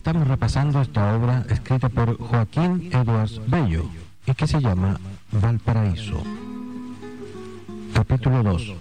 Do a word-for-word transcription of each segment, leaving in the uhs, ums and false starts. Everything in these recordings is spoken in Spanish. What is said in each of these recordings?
Estamos repasando esta obra escrita por Joaquín Edwards Bello y que se llama Valparaíso. Capítulo dos.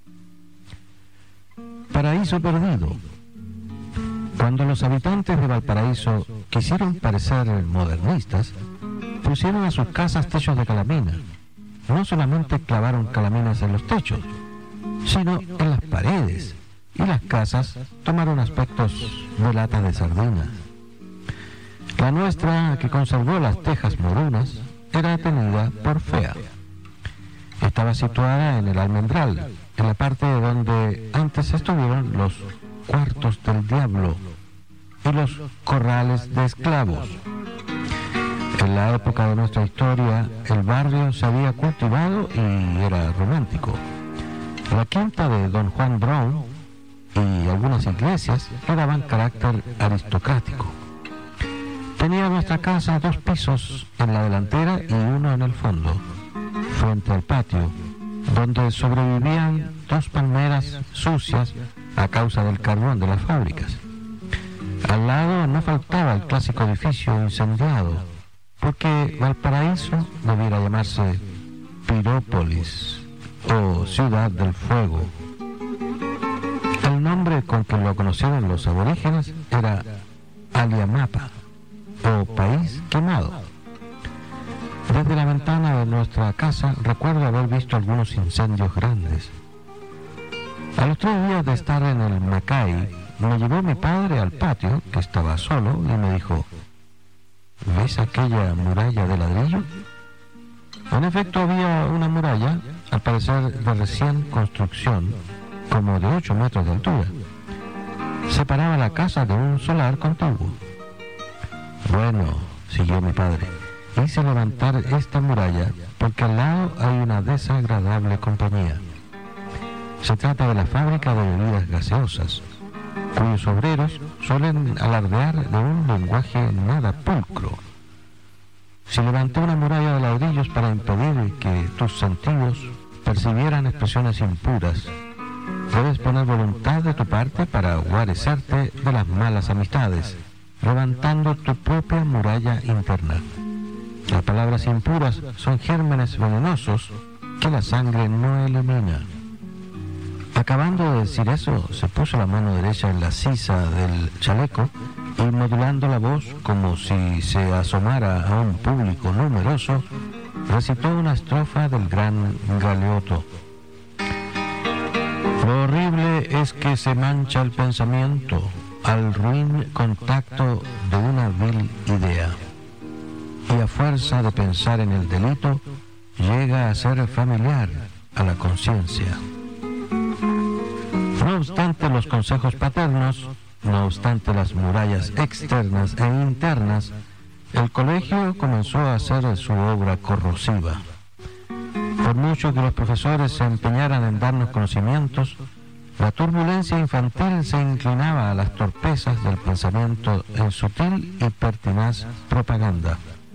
Paraíso perdido. Cuando los habitantes de Valparaíso quisieron parecer modernistas, pusieron a sus casas techos de calamina. No solamente clavaron calaminas en los techos, sino en las paredes, y las casas tomaron aspectos de latas de sardinas. La nuestra, que conservó las tejas morunas, era tenida por fea. Estaba situada en el Almendral, en la parte donde antes estuvieron los cuartos del diablo y los corrales de esclavos. En la época de nuestra historia, el barrio se había cultivado y era romántico. La quinta de Don Juan Brown y algunas iglesias le daban carácter aristocrático. Tenía nuestra casa dos pisos en la delantera y uno en el fondo, frente al patio, donde sobrevivían dos palmeras sucias a causa del carbón de las fábricas. Al lado no faltaba el clásico edificio incendiado, porque Valparaíso debiera llamarse Pirópolis o Ciudad del Fuego. El nombre con que lo conocieron los aborígenes era Aliamapa, o País Quemado. Desde la ventana de nuestra casa recuerdo haber visto algunos incendios grandes. A los tres días de estar en el Macay, me llevó mi padre al patio, que estaba solo, y me dijo: ¿ves aquella muralla de ladrillo? En efecto, había una muralla, al parecer de recién construcción, como de ocho metros de altura. Separaba la casa de un solar contiguo. Bueno, siguió mi padre, hice levantar esta muralla porque al lado hay una desagradable compañía. Se trata de la fábrica de bebidas gaseosas, cuyos obreros suelen alardear de un lenguaje nada pulcro. Si levanté una muralla de ladrillos para impedir que tus sentidos percibieran expresiones impuras, debes poner voluntad de tu parte para guarecerte de las malas amistades, levantando tu propia muralla interna. Las palabras impuras son gérmenes venenosos que la sangre no elimina. Acabando de decir eso, se puso la mano derecha en la sisa del chaleco y, modulando la voz como si se asomara a un público numeroso, recitó una estrofa del gran Galeotto. Lo horrible es que se mancha el pensamiento al ruin contacto de una vil idea, y a fuerza de pensar en el delito, llega a ser familiar a la conciencia. No obstante los consejos paternos, no obstante las murallas externas e internas, el colegio comenzó a hacer su obra corrosiva. Por mucho que los profesores se empeñaran en darnos conocimientos, la turbulencia infantil se inclinaba a las torpezas del pensamiento en sutil y pertinaz propaganda.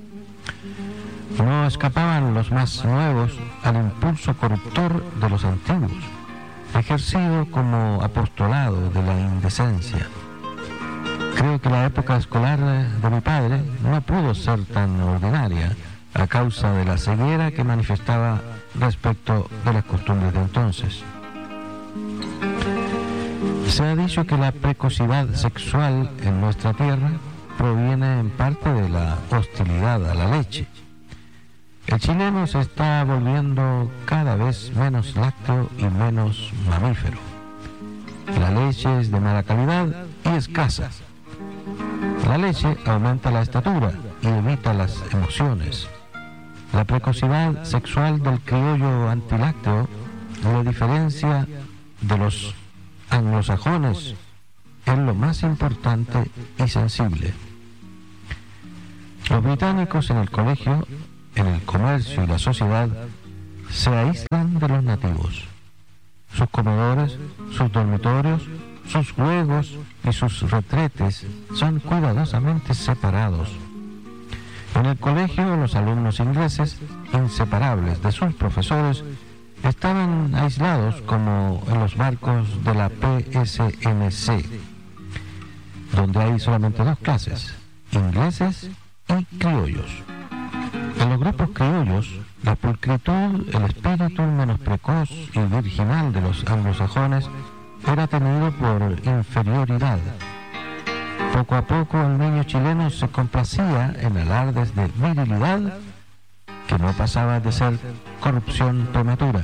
No escapaban los más nuevos al impulso corruptor de los antiguos, ejercido como apostolado de la indecencia. Creo que la época escolar de mi padre no pudo ser tan ordinaria a causa de la ceguera que manifestaba respecto de las costumbres de entonces. Se ha dicho que la precocidad sexual en nuestra tierra proviene en parte de la hostilidad a la leche. El chileno se está volviendo cada vez menos lácteo y menos mamífero. La leche es de mala calidad y escasa. La leche aumenta la estatura y evita las emociones. La precocidad sexual del criollo antilácteo le diferencia de los anglosajones en lo más importante y sensible. Los británicos en el colegio, en el comercio y la sociedad se aíslan de los nativos. Sus comedores, sus dormitorios, sus juegos y sus retretes son cuidadosamente separados. En el colegio, los alumnos ingleses, inseparables de sus profesores, estaban aislados como en los barcos de la P S N C. donde hay solamente dos clases, ingleses y criollos. En los grupos criollos, la pulcritud, el espíritu menos precoz y virginal de los anglosajones era tenido por inferioridad. Poco a poco el niño chileno se complacía en alardes de virilidad que no pasaba de ser corrupción prematura.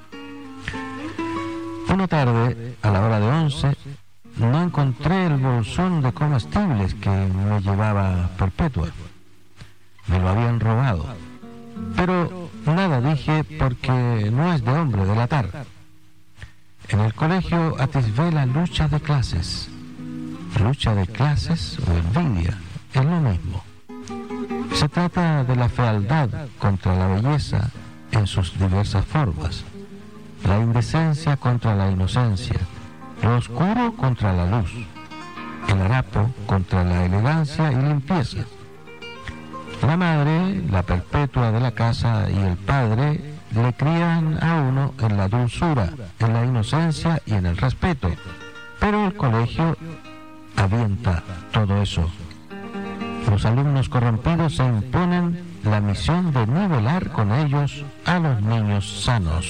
Una tarde, a la hora de once, no encontré el bolsón de comestibles que me llevaba Perpetua. Me lo habían robado. Pero nada dije porque no es de hombre delatar. En el colegio atisbé la lucha de clases. Lucha de clases o envidia, es lo mismo. Se trata de la fealdad contra la belleza en sus diversas formas, la indecencia contra la inocencia, lo oscuro contra la luz, el harapo contra la elegancia y limpieza. La madre, la perpetua de la casa, y el padre le crían a uno en la dulzura, en la inocencia y en el respeto, pero el colegio avienta todo eso. Los alumnos corrompidos se imponen la misión de nivelar con ellos a los niños sanos.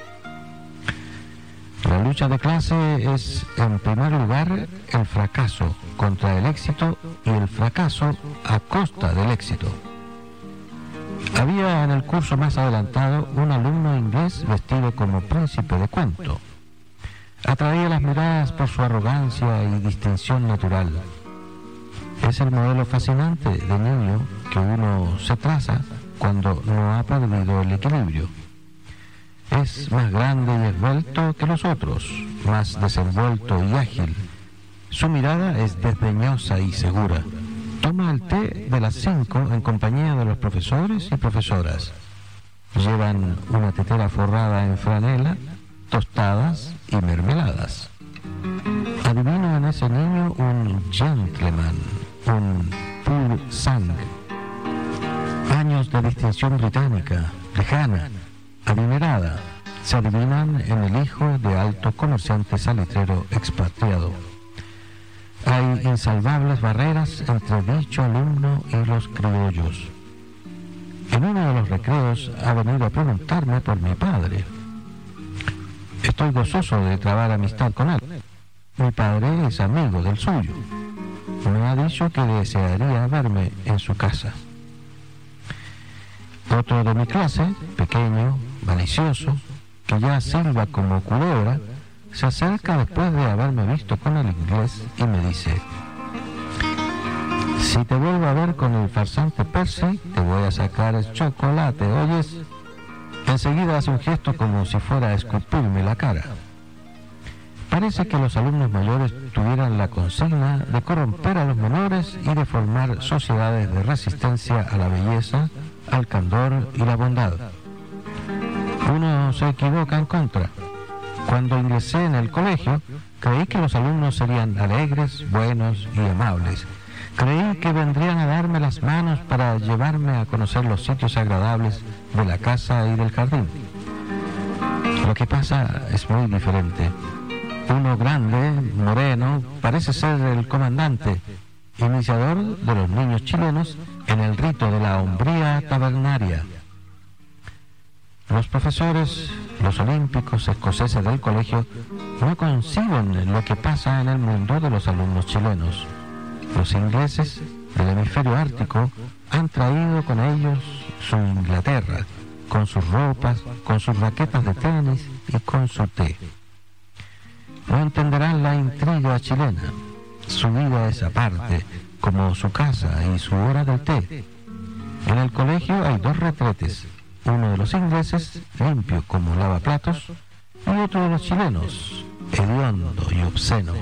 La lucha de clase es, en primer lugar, el fracaso contra el éxito y el fracaso a costa del éxito. Había en el curso más adelantado un alumno inglés vestido como príncipe de cuento. Atraía las miradas por su arrogancia y distinción natural. Es el modelo fascinante de niño que uno se traza cuando no ha perdido el equilibrio. Es más grande y esbelto que los otros, más desenvuelto y ágil. Su mirada es desdeñosa y segura. Toma el té de las cinco en compañía de los profesores y profesoras. Llevan una tetera forrada en franela, tostadas y mermeladas. Adivino en ese niño un gentleman, un pur sang. Años de distinción británica, lejana, adinerada, se adivinan en el hijo de alto comerciante salitrero expatriado. Hay insalvables barreras entre dicho alumno y los criollos. En uno de los recreos ha venido a preguntarme por mi padre. Estoy gozoso de trabar amistad con él. Mi padre es amigo del suyo. Me ha dicho que desearía verme en su casa. Otro de mi clase, pequeño, malicioso, que ya silba como culebra, se acerca después de haberme visto con el inglés y me dice: si te vuelvo a ver con el farsante Percy, te voy a sacar el chocolate, ¿oyes? Enseguida hace un gesto como si fuera a escupirme la cara. Parece que los alumnos mayores tuvieran la consigna de corromper a los menores y de formar sociedades de resistencia a la belleza, al candor y la bondad. Uno se equivoca en contra. Cuando ingresé en el colegio, creí que los alumnos serían alegres, buenos y amables. Creí que vendrían a darme las manos para llevarme a conocer los sitios agradables de la casa y del jardín. Lo que pasa es muy diferente. Uno grande, moreno, parece ser el comandante, iniciador de los niños chilenos en el rito de la hombría tabernaria. Los profesores, los olímpicos escoceses del colegio, no conciben lo que pasa en el mundo de los alumnos chilenos. Los ingleses del hemisferio ártico han traído con ellos su Inglaterra, con sus ropas, con sus raquetas de tenis y con su té. No entenderán la intriga chilena. Su vida es aparte, como su casa y su hora del té. En el colegio hay dos retretes, uno de los ingleses, limpio como lavaplatos, y otro de los chilenos, hediondo y obsceno.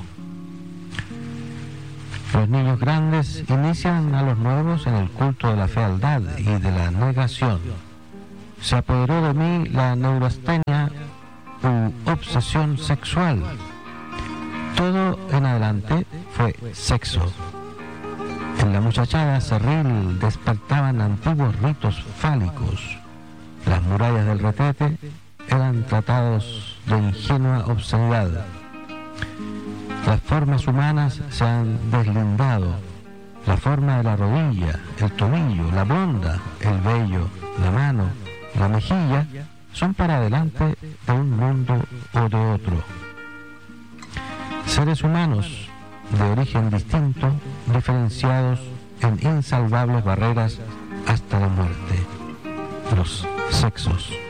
Los niños grandes inician a los nuevos en el culto de la fealdad y de la negación. Se apoderó de mí la neurastenia u obsesión sexual. Todo en adelante fue sexo. En la muchachada cerril despertaban antiguos ritos fálicos. Las murallas del retrete eran tratados de ingenua obscenidad. Las formas humanas se han deslindado. La forma de la rodilla, el tobillo, la blonda, el vello, la mano, la mejilla, son para adelante de un mundo o de otro. Seres humanos de origen distinto, diferenciados en insalvables barreras hasta la muerte. Los sexos.